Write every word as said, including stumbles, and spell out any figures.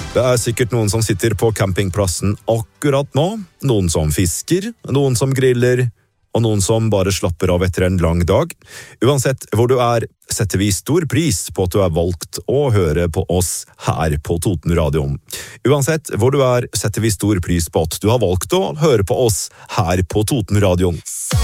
Det er sikkert noen som sitter på campingplassen akkurat nå, noen som fisker, noen som griller, og noen som bare slapper av etter en lang dag. Uansett hvor du er, setter vi stor pris på at du har valgt å høre på oss her på Totenradioen. Uansett hvor du er, setter vi stor pris på at du har valgt å høre på oss her på Totenradioen.